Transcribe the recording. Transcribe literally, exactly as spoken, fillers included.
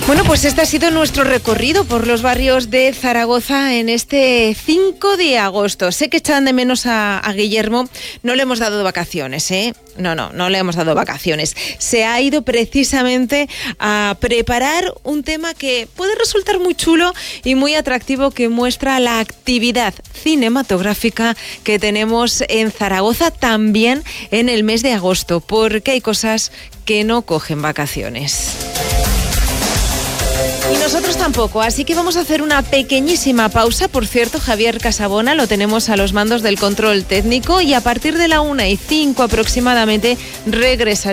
Bueno, pues este ha sido nuestro recorrido por los barrios de Zaragoza en este cinco de agosto. Sé que echan de menos a, a Guillermo. No le hemos dado vacaciones, ¿eh? No, no, no le hemos dado vacaciones. Se ha ido precisamente a preparar un tema que puede resultar muy chulo y muy atractivo, que muestra la actividad cinematográfica que tenemos en Zaragoza también en el mes de agosto, porque hay cosas que no cogen vacaciones. Y nosotros tampoco, así que vamos a hacer una pequeñísima pausa. Por cierto, Javier Casabona lo tenemos a los mandos del control técnico y a partir de la una y cinco aproximadamente regresaremos.